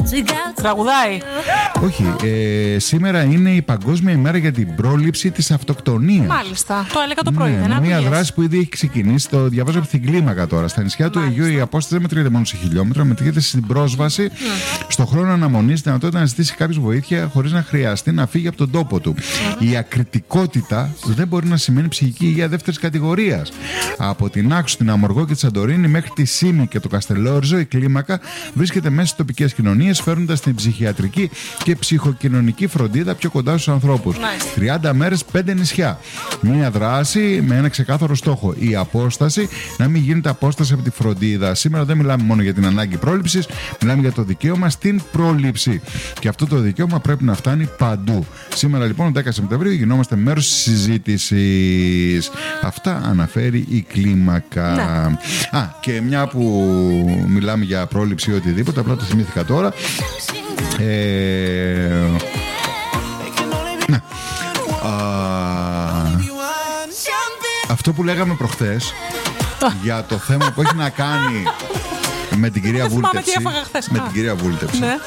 Τραγουδάει. Όχι, σήμερα είναι η Παγκόσμια ημέρα για την πρόληψη της αυτοκτονίας. Μάλιστα, το έλεγα το πρωί. Ναι, μια δράση που ήδη έχει ξεκινήσει, το διαβάζω από την κλίμακα τώρα. Στα νησιά του Αιγαίου η απόσταση δεν μετρείται μόνο σε χιλιόμετρα, μετρείται στην πρόσβαση, στον χρόνο αναμονής, στη δυνατότητα να ζητήσει κάποιος βοήθεια χωρίς να χρειαστεί να φύγει από τον τόπο του. Η ακριτικότητα δεν μπορεί να σημαίνει ψυχική υγεία δεύτερης κατηγορίας. Από την Άξο, την Αμοργό και τη Σαντορίνη μέχρι τη Σίμη και το Καστελόριζο, η κλίμακα βρίσκεται μέσα στις τοπικές κοινωνίες, φέρνοντας την ψυχιατρική και ψυχοκοινωνική φροντίδα πιο κοντά στους ανθρώπους. 30 μέρες, 5 νησιά. Μια δράση με ένα ξεκάθαρο στόχο. Η απόσταση να μην γίνεται απόσταση από τη φροντίδα. Σήμερα δεν μιλάμε μόνο για την ανάγκη πρόληψης, μιλάμε για το δικαίωμα στην πρόληψη. Και αυτό το δικαίωμα πρέπει να φτάνει παντού. Σήμερα λοιπόν, 10 Σεπτεμβρίου, γινόμαστε μέρος της συζήτησης. Αυτά αναφέρει η κλίμακα. Ναι. Και μια που μιλάμε για πρόληψη ή οτιδήποτε, απλά το θυμήθηκα τώρα. Ναι. Αυτό που λέγαμε προχθές για το θέμα που έχει να κάνει με την κυρία Βούλτεψη. Με την κυρία Βούλτεψη. Ναι.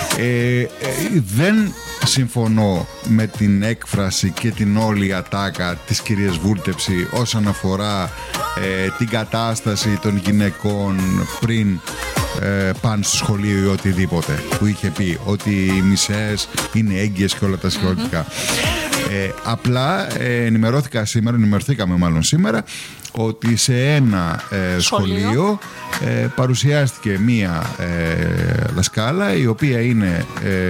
Δεν συμφωνώ με την έκφραση και την όλη ατάκα της κυρίας Βούλτεψη όσον αφορά την κατάσταση των γυναικών πριν πάνε στο σχολείο ή οτιδήποτε, που είχε πει ότι οι μισές είναι έγκυες και όλα τα σχετικά. Απλά ενημερωθήκαμε μάλλον σήμερα ότι σε ένα σχολείο παρουσιάστηκε μία δασκάλα η οποία είναι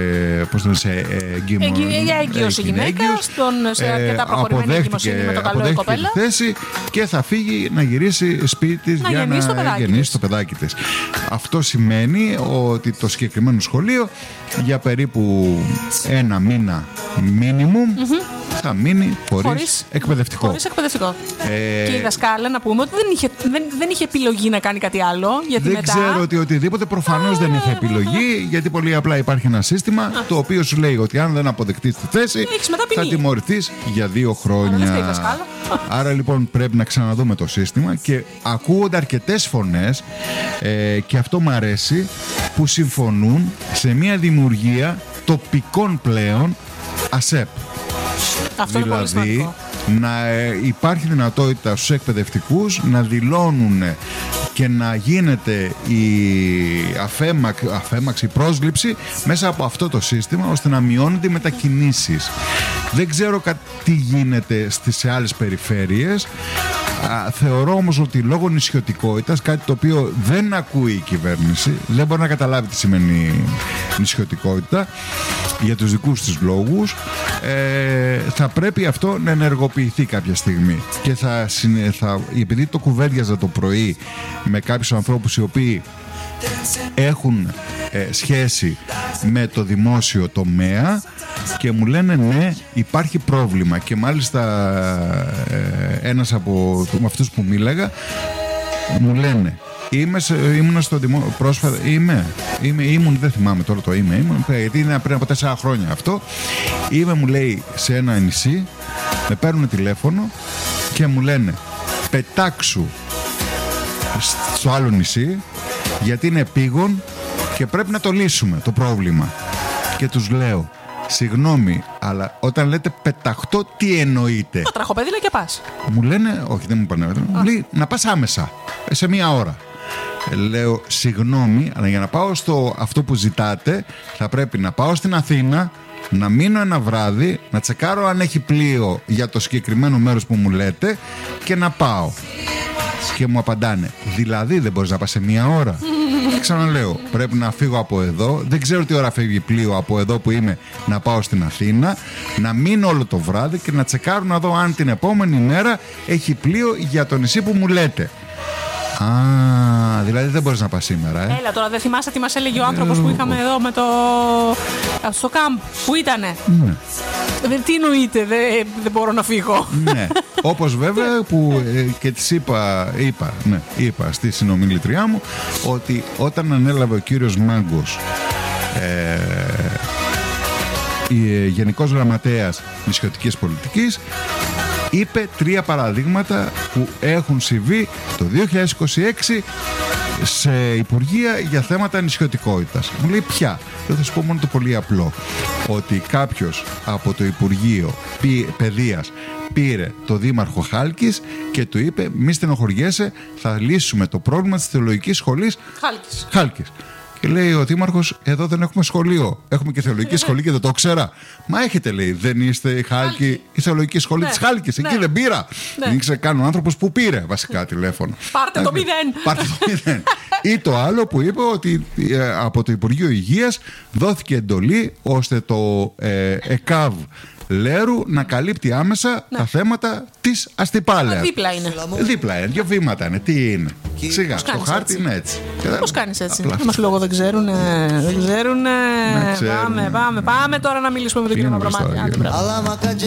έγκυος η γυναίκα, σε αρκετά προχωρημένη εγκυμοσύνη με το καλό η κοπέλα, τη θέση και θα φύγει να γυρίσει σπίτι της για να γεννήσει το παιδάκι της. Αυτό σημαίνει ότι το συγκεκριμένο σχολείο για περίπου ένα μήνα minimum θα μείνει χωρίς εκπαιδευτικό. Και η δασκάλα, να πούμε, ότι δεν είχε επιλογή να κάνει κάτι άλλο. Γιατί δεν ξέρω ότι οτιδήποτε, προφανώς δεν είχε επιλογή, γιατί πολύ απλά υπάρχει ένα σύστημα το οποίο σου λέει ότι αν δεν αποδεχτείς τη θέση θα τιμωρηθείς για 2 χρόνια. Άρα λοιπόν πρέπει να ξαναδούμε το σύστημα και ακούγονται αρκετές φωνές και αυτό μου αρέσει που συμφωνούν σε μια δημιουργία τοπικών πλέον ΑΣΕΠ. Αυτό δηλαδή να υπάρχει δυνατότητα στους εκπαιδευτικούς να δηλώνουν και να γίνεται η αφέμαξη πρόσληψη μέσα από αυτό το σύστημα, ώστε να μειώνονται οι μετακινήσεις. Δεν ξέρω τι γίνεται σε άλλες περιφέρειες. Θεωρώ όμως ότι λόγω νησιωτικότητας, κάτι το οποίο δεν ακούει η κυβέρνηση, δεν μπορεί να καταλάβει τι σημαίνει νησιωτικότητα για τους δικούς της λόγους, θα πρέπει αυτό να ενεργοποιηθεί κάποια στιγμή. Και επειδή το κουβέντιαζα το πρωί με κάποιους ανθρώπους οι οποίοι έχουν σχέση με το δημόσιο τομέα και μου λένε ναι, υπάρχει πρόβλημα, και μάλιστα ένας από αυτούς που μίλαγα μου λένε ήμουν στο πρόσφατα, δεν θυμάμαι τώρα το γιατί είναι πριν από 4 χρόνια αυτό. Μου λέει, σε ένα νησί, με παίρνουν τηλέφωνο και μου λένε πετάξου στο άλλο νησί γιατί είναι επίγον και πρέπει να το λύσουμε το πρόβλημα. Και τους λέω, συγγνώμη, αλλά όταν λέτε πεταχτώ, τι εννοείτε? Το τραχοπέδιλα και πας. Μου λένε, όχι, δεν μου είπανε, μου λέει να πας άμεσα, σε 1 ώρα. Λέω, συγγνώμη, αλλά για να πάω στο αυτό που ζητάτε θα πρέπει να πάω στην Αθήνα, να μείνω ένα βράδυ, να τσεκάρω αν έχει πλοίο για το συγκεκριμένο μέρος που μου λέτε και να πάω. Και μου απαντάνε, δηλαδή δεν μπορείς να πας σε 1 ώρα? Ξαναλέω, πρέπει να φύγω από εδώ, δεν ξέρω τι ώρα φεύγει πλοίο από εδώ που είμαι, να πάω στην Αθήνα, να μείνω όλο το βράδυ και να τσεκάρω να δω αν την επόμενη μέρα έχει πλοίο για το νησί που μου λέτε. Δηλαδή δεν μπορείς να πας σήμερα, Έλα τώρα, δεν θυμάσαι τι μας έλεγε ο άνθρωπος που είχαμε εδώ με το... στο κάμπ που ήτανε. Ναι. Τι εννοείται, δεν μπορώ να φύγω. Ναι, όπως βέβαια που και της είπα στη συνομιλήτριά μου ότι όταν ανέλαβε ο κύριος Μάγκος Γενικός Γραμματέας Νησιωτικής Πολιτικής, είπε 3 παραδείγματα που έχουν συμβεί το 2026 σε υπουργεία για θέματα νησιωτικότητας. Μου λέει ποια? Θα σου πω μόνο το πολύ απλό. Ότι κάποιος από το Υπουργείο Παιδείας πήρε το Δήμαρχο Χάλκης και του είπε: μη στενοχωριέσαι, θα λύσουμε το πρόβλημα της θεολογικής σχολής Χάλκης. Και λέει ο Δήμαρχος: εδώ δεν έχουμε σχολείο. Έχουμε και θεολογική σχολή και δεν το ήξερα. Μα έχετε, λέει, δεν είστε η Χάλκη, η θεολογική σχολή της Χάλκης. Εκεί δεν πήρα. Δεν ήξερε καν ο άνθρωπος που πήρε βασικά τηλέφωνο. Πάρτε το 0. Πάρτε το 0. Ή το άλλο που είπε ότι από το Υπουργείο Υγείας δόθηκε εντολή ώστε το ΕΚΑΒ Λέρου να καλύπτει άμεσα τα θέματα της αστιπάλαιας. Δίπλα είναι. Δίπλα είναι, 2 βήματα είναι. Τι είναι? Σιγά, στο χάρτη είναι έτσι. Πώς κάνεις έτσι? Δεν μας λόγο, δεν ξέρουν. Πάμε τώρα να μιλήσουμε με τον κύριο Μαυρομάτη.